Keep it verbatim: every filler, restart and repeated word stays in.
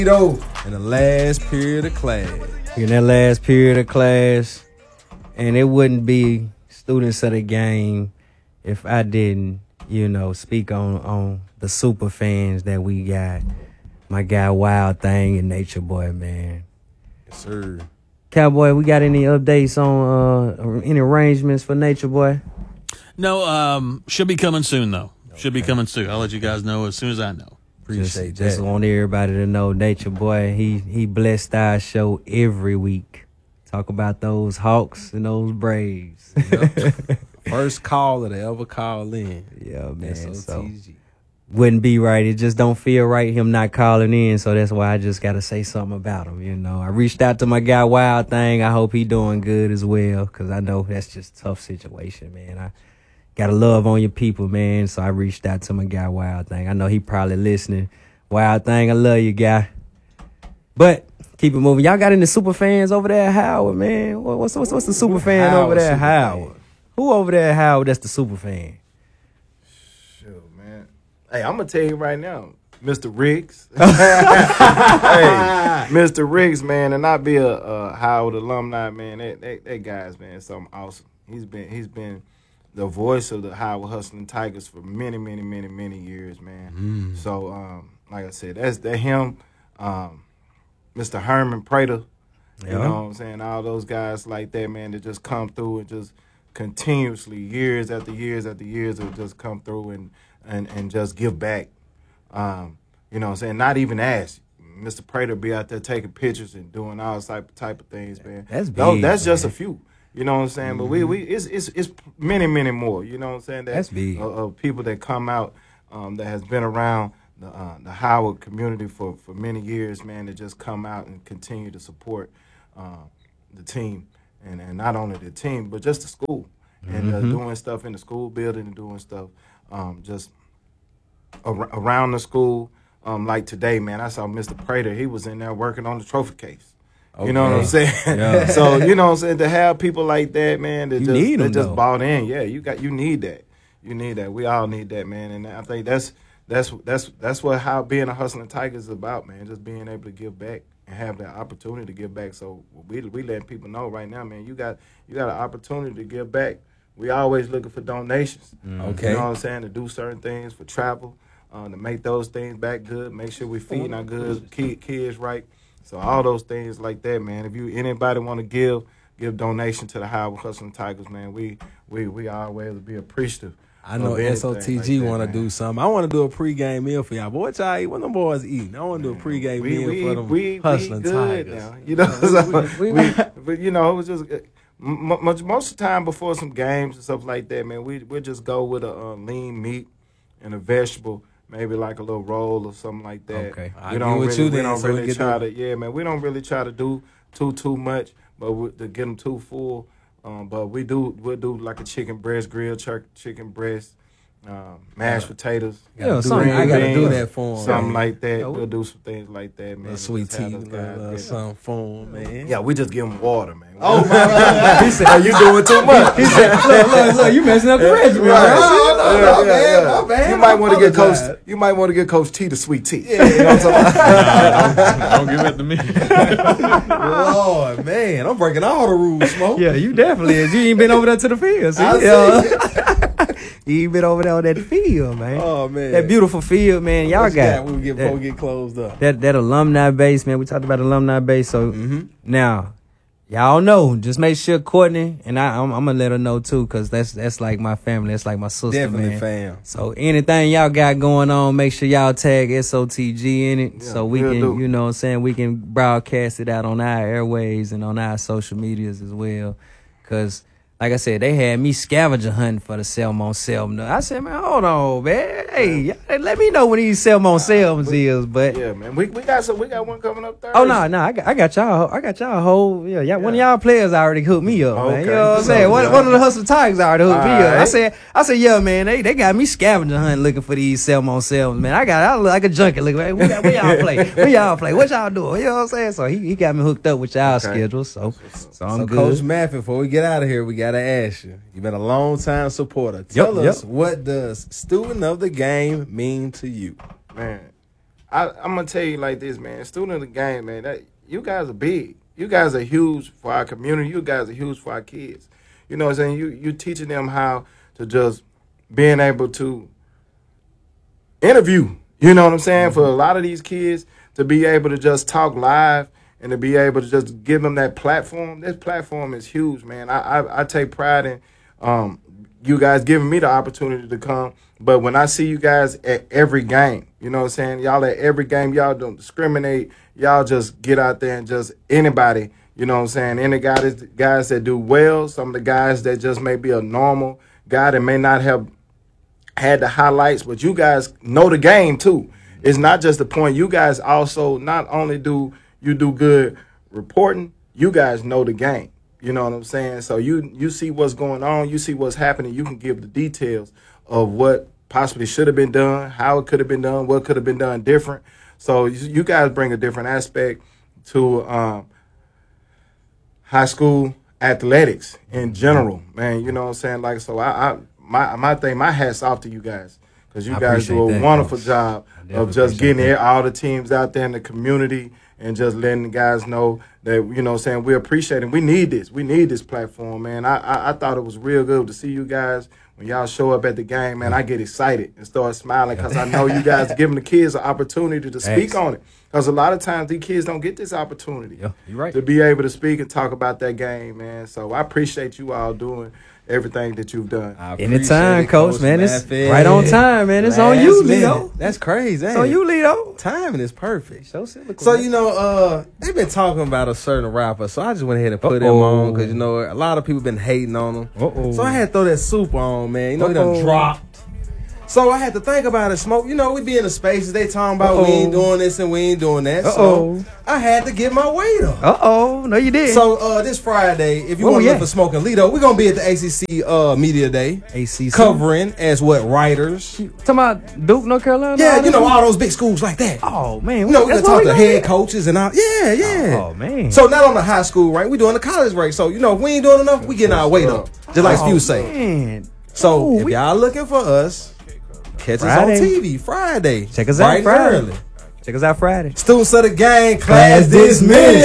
In the last period of class. In that last period of class, and it wouldn't be students of the game if I didn't, you know, speak on on the super fans that we got. My guy Wild Thing and Nature Boy, man. Yes, sir. Cowboy, we got any updates on uh any arrangements for Nature Boy? No, um, should be coming soon though. Okay. Should be coming soon. I'll let you guys know as soon as I know. Appreciate just, that. Just want everybody to know Nature Boy, he he blessed our show every week. Talk about those Hawks and those Braves. Yep. First caller to ever call in. Yeah, man. S O T G. So wouldn't be right. It just don't feel right him not calling in. So that's why I just got to say something about him. You know, I reached out to my guy Wild Thing. I hope he doing good as well, because I know that's just a tough situation, man. I got to love on your people, man. So I reached out to my guy Wild Thing. I know he probably listening. Wild Thing, I love you, guy. But keep it moving. Y'all got any super fans over there at Howard, man? What's what's, what's the super fan Howard over there at super Howard? fan. Who over there at Howard that's the super fan? Sure, man. Hey, I'm gonna tell you right now, Mister Riggs. Hey, Mister Riggs, man, and I be a, a Howard alumni, man. That, that that guy's man, something awesome. He's been he's been the voice of the Howard Hustling Tigers for many, many, many, many years, man. Mm. So, um, like I said, that's that him, um, Mister Herman Prater. Yeah. You know what I'm saying? All those guys like that, man, that just come through and just continuously, years after years after years, will just come through and, and, and just give back. Um, you know what I'm saying? Not even ask. Mister Prater be out there taking pictures and doing all type, type of things, man. That's big, Those, That's man. just a few. You know what I'm saying? Mm-hmm. But we, we it's, it's it's many, many more. You know what I'm saying? That, That's big. Of uh, uh, people that come out um, that has been around the uh, the Howard community for, for many years, man, that just come out and continue to support uh, the team. And, and not only the team, but just the school. And uh, Mm-hmm. doing stuff in the school building and doing stuff um, just ar- around the school. Um, like today, man, I saw Mister Prater. He was in there working on the trophy case. Okay. You know what I'm saying? Yeah. So, you know what I'm saying? To have people like that, man, that You just, need that 'em, just though. bought in. Yeah, you got you need that. You need that. We all need that, man. And I think that's that's that's that's what how being a hustling Tiger is about, man. Just being able to give back and have that opportunity to give back. So we we letting people know right now, man, you got you got an opportunity to give back. We always looking for donations. Okay. You know what I'm saying? To do certain things for travel, uh, to make those things back good, make sure we feeding our good kid, kids right. So all those things like that, man. If you anybody want to give, give donation to the Howard Hustling Tigers, man. We we we always be appreciative. I know of anything S O T G like that, want to man. do something. I want to do a pregame meal for y'all. But what y'all eat? What them boys eating? I want to do a pregame We meal we for them we, hustling we good Tigers. now. You know, so we- we, but you know, it was just uh, m- much most of the time before some games and stuff like that, man. We we just go with a uh, lean meat and a vegetable. Maybe like a little roll or something like that. Okay. I'll we get don't with really, you we then don't so we really get try the- to, yeah, man. We don't really try to do too too much, but we, to get them too full. Um, but we do we'll do like a chicken breast, grilled chur- chicken breast, um, mashed potatoes. Yeah, Gotta do something- that. I green gotta do beans, that for 'em, something man. like that. Yeah, we- We'll do some things like that, man. Little sweet Just have tea, those little, guys little get- something for 'em, man. Yeah, we just give them water, man. Oh, my! He said, "You doing too much." He said, look, look, look, you messing up the regimen. Right. Right. Oh, Yeah, my yeah, bad, yeah. my bad. You might want to get apologize. Coach. You might want to get Coach T the sweet tea. Yeah, you know what I'm talking about? Nah, don't, don't give it to me. Lord, man, I'm breaking all the rules, Smoke. Yeah, you definitely is. You ain't been over there to the field. See? I see. Yeah. You ain't been over there on that field, man. Oh, man. That beautiful field, man. Y'all What you got when we get that- before we get closed up. that that alumni base, man. We talked about alumni base. So Mm-hmm. now, y'all know. Just make sure Courtney and I. I'm, I'm gonna let her know too, cause that's that's like my family. That's like my sister, Definitely, man. fam. So anything y'all got going on, make sure y'all tag S O T G in it, Yeah, so we we'll can, do. you know what I'm saying, we can broadcast it out on our airways and on our social medias as well. Cause like I said, they had me scavenger hunting for the Selmon Selm. I said, man, hold on, man. Hey, y'all, let me know when these Selmon Selms is. But Yeah, man. We we got some. We got one coming up Thursday. oh no, no, I got, I got y'all, I got y'all whole, yeah, y'all, one of y'all players already hooked me up, man. Okay. You know what I'm So, saying? One, yeah. one of the Hustle Tigers already hooked me up. I Alright. said, I said, yeah, man, they, they got me scavenger hunting looking for these Selmon Selms, man. I got, I look like a junkie looking. Hey, where, where y'all play? Where y'all play? What y'all doing? You know what I'm saying? So he, he got me hooked up with y'all Okay. schedule. So, so I'm So, good. Coach Maffin, before we get out of here, we got to ask you. You've been a long-time supporter. Tell Yep, us, yep. what does student of the game mean to you? Man, I, I'm gonna tell you like this, man. Student of the game, man. That you guys are big. You guys are huge for our community. You guys are huge for our kids. You know what I'm saying? You you teaching them how to just being able to interview. You know what I'm saying? Mm-hmm. For a lot of these kids to be able to just talk live and to be able to just give them that platform. This platform is huge, man. I I, I take pride in um, you guys giving me the opportunity to come. But when I see you guys at every game, you know what I'm saying? Y'all at every game, y'all don't discriminate. Y'all just get out there and just anybody, you know what I'm saying? Any guys, guys that do well, some of the guys that just may be a normal guy that may not have had the highlights, but you guys know the game too. It's not just the point. You guys also not only do you do good reporting, you guys know the game. You know what I'm saying? So you you see what's going on, you see what's happening, you can give the details of what possibly should have been done, how it could have been done, what could have been done different. So you, you guys bring a different aspect to um, high school athletics in general, man. You know what I'm saying? Like, so I, I my my thing, my hat's off to you guys because you I guys do a that, wonderful coach. job of just getting there, all the teams out there in the community and just letting the guys know that, you know what I'm saying, we appreciate it. We need this. We need this platform, man. I, I I thought it was real good to see you guys. When y'all show up at the game, man, I get excited and start smiling because I know you guys are giving the kids an opportunity to speak Thanks. on it. Because a lot of times these kids don't get this opportunity Yeah, you're right. to be able to speak and talk about that game, man. So I appreciate you all doing everything that you've done. I appreciate Anytime, it, coach, man. It's Maffei. right on time, man. It's on Last you, minute. Leo. That's crazy. It's on you, Leo. Timing is perfect. So cynical. So, man. you know, uh, they've been talking about a certain rapper, so I just went ahead and put him Uh-oh. on because, you know, a lot of people been hating on him. Uh-oh. So I had to throw that super on, man. You know, he done Uh-oh. dropped. So I had to think about it, Smoke. You know, we be in the spaces, they talking about Uh-oh. we ain't doing this and we ain't doing that. Uh-oh. So I had to get my weight up. Uh-oh. No, you did. So uh, this Friday, if you Oh, want to yeah. look for Smoke and Lido, we're going to be at the A C C uh, Media Day. A C C. Covering as what, writers. Talking about Duke, North Carolina? Yeah, all you know, this? all those big schools like that. Oh, man. You know, we're That's going to what talk we to gonna head do? coaches and all. Yeah, yeah. Oh, man. So not on the high school rank, we doing the college rank. So, you know, if we ain't doing enough, we getting our weight up. Just like Oh, Few say. man. So Oh, if we- y'all looking for us, catch Friday. us on T V Friday. Check us out bright and Friday. early. Check us out Friday. Students of the game, class dismissed.